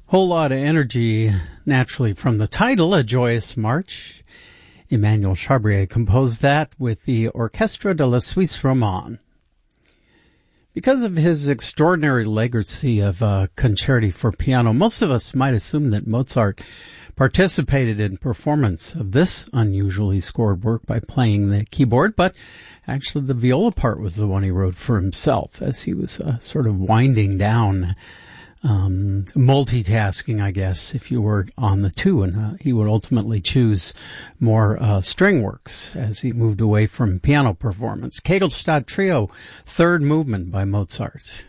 Whole lot of energy, naturally, from the title, A Joyous March. Emmanuel Chabrier composed that with the Orchestre de la Suisse Romande. Because of his extraordinary legacy of concerti for piano, most of us might assume that Mozart participated in performance of this unusually scored work by playing the keyboard, but actually the viola part was the one he wrote for himself as he was sort of winding down, multitasking, I guess, if you were on the two, and he would ultimately choose more string works as he moved away from piano performance. Kegelstadt Trio, third movement by Mozart.